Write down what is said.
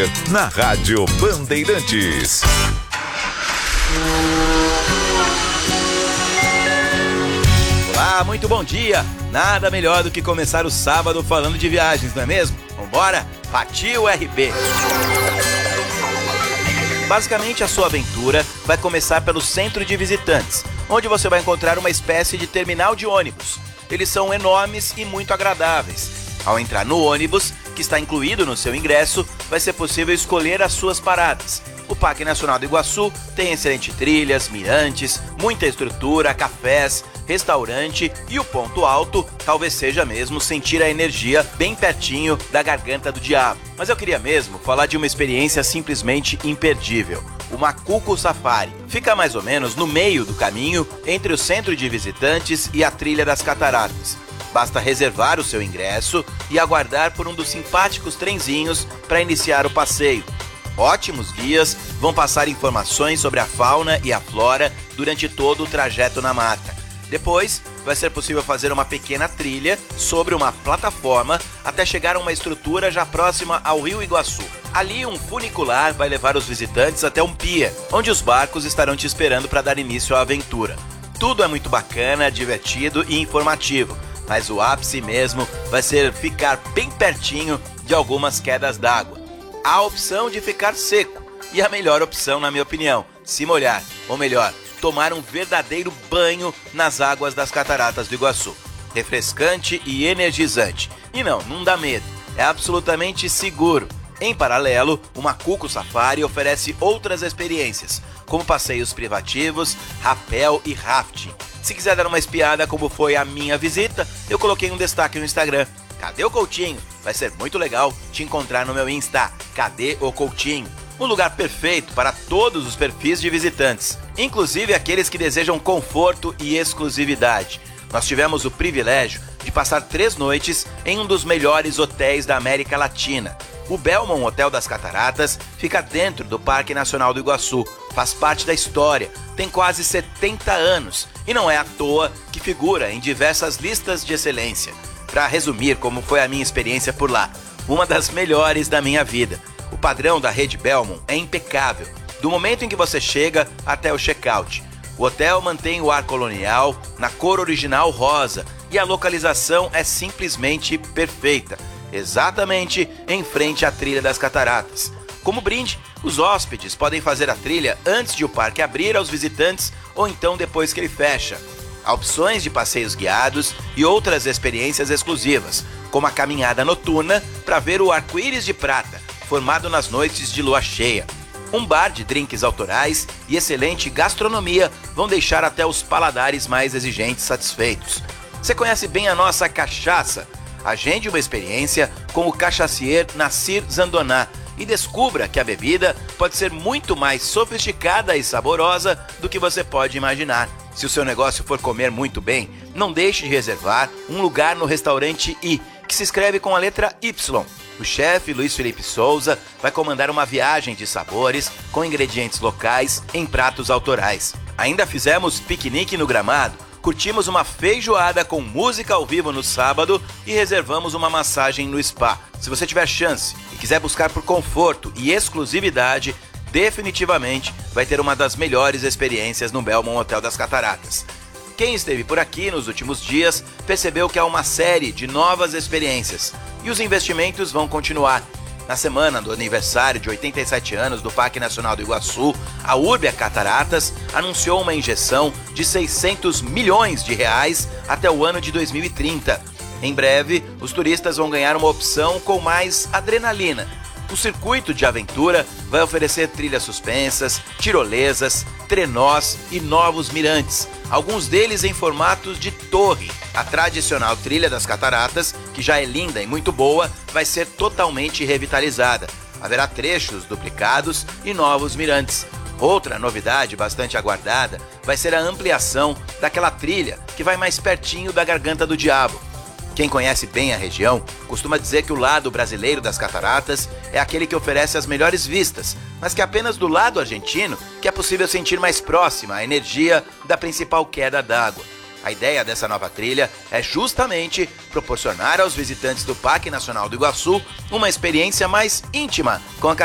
Lazer, na Rádio Bandeirantes. Olá, muito bom dia! Nada melhor do que começar o sábado falando de viagens, não é mesmo? Vambora? Partiu RB! Basicamente, a sua aventura vai começar pelo centro de visitantes, onde você vai encontrar uma espécie de terminal de ônibus. Eles são enormes e muito agradáveis. Ao entrar no ônibus, que está incluído no seu ingresso, vai ser possível escolher as suas paradas. O Parque Nacional do Iguaçu tem excelentes trilhas, mirantes, muita estrutura, cafés, restaurante e o ponto alto talvez seja mesmo sentir a energia bem pertinho da garganta do diabo. Mas eu queria mesmo falar de uma experiência simplesmente imperdível. O Macuco Safari. Fica mais ou menos no meio do caminho entre o centro de visitantes e a trilha das cataratas. Basta reservar o seu ingresso e aguardar por um dos simpáticos trenzinhos para iniciar o passeio. Ótimos guias vão passar informações sobre a fauna e a flora durante todo o trajeto na mata. Depois, vai ser possível fazer uma pequena trilha sobre uma plataforma até chegar a uma estrutura já próxima ao Rio Iguaçu. Ali, um funicular vai levar os visitantes até um pier, onde os barcos estarão te esperando para dar início à aventura. Tudo é muito bacana, divertido e informativo, mas o ápice mesmo vai ser ficar bem pertinho de algumas quedas d'água. Há a opção de ficar seco e a melhor opção, na minha opinião, se molhar, ou melhor, tomar um verdadeiro banho nas águas das cataratas do Iguaçu. Refrescante e energizante. E não dá medo, é absolutamente seguro. Em paralelo, o Macuco Safari oferece outras experiências, como passeios privativos, rapel e rafting. Se quiser dar uma espiada como foi a minha visita, eu coloquei um destaque no Instagram. Cadê o Coutinho? Vai ser muito legal te encontrar no meu Insta, Cadê o Coutinho? Um lugar perfeito para todos os perfis de visitantes, inclusive aqueles que desejam conforto e exclusividade. Nós tivemos o privilégio de passar 3 noites em um dos melhores hotéis da América Latina. O Belmont Hotel das Cataratas fica dentro do Parque Nacional do Iguaçu, faz parte da história, tem quase 70 anos e não é à toa que figura em diversas listas de excelência. Para resumir como foi a minha experiência por lá, uma das melhores da minha vida. O padrão da rede Belmont é impecável, do momento em que você chega até o check-out. O hotel mantém o ar colonial na cor original rosa e a localização é simplesmente perfeita, exatamente em frente à trilha das cataratas. Como brinde, os hóspedes podem fazer a trilha antes de o parque abrir aos visitantes ou então depois que ele fecha. Há opções de passeios guiados e outras experiências exclusivas, como a caminhada noturna para ver o arco-íris de prata, formado nas noites de lua cheia. Um bar de drinks autorais e excelente gastronomia vão deixar até os paladares mais exigentes satisfeitos. Você conhece bem a nossa cachaça? Agende uma experiência com o cachacier Nassir Zandoná e descubra que a bebida pode ser muito mais sofisticada e saborosa do que você pode imaginar. Se o seu negócio for comer muito bem, não deixe de reservar um lugar no restaurante I, que se escreve com a letra Y. O chefe Luiz Felipe Souza vai comandar uma viagem de sabores com ingredientes locais em pratos autorais. Ainda fizemos piquenique no gramado, curtimos uma feijoada com música ao vivo no sábado e reservamos uma massagem no spa. Se você tiver chance e quiser buscar por conforto e exclusividade, definitivamente vai ter uma das melhores experiências no Belmont Hotel das Cataratas. Quem esteve por aqui nos últimos dias percebeu que há uma série de novas experiências e os investimentos vão continuar. Na semana do aniversário de 87 anos do Parque Nacional do Iguaçu, a Urbia Cataratas anunciou uma injeção de 600 milhões de reais até o ano de 2030. Em breve, os turistas vão ganhar uma opção com mais adrenalina. O circuito de aventura vai oferecer trilhas suspensas, tirolesas, trenós e novos mirantes, alguns deles em formatos de torre. A tradicional trilha das cataratas, que já é linda e muito boa, vai ser totalmente revitalizada. Haverá trechos duplicados e novos mirantes. Outra novidade bastante aguardada vai ser a ampliação daquela trilha que vai mais pertinho da Garganta do Diabo. Quem conhece bem a região costuma dizer que o lado brasileiro das cataratas é aquele que oferece as melhores vistas, mas que apenas do lado argentino que é possível sentir mais próxima a energia da principal queda d'água. A ideia dessa nova trilha é justamente proporcionar aos visitantes do Parque Nacional do Iguaçu uma experiência mais íntima com a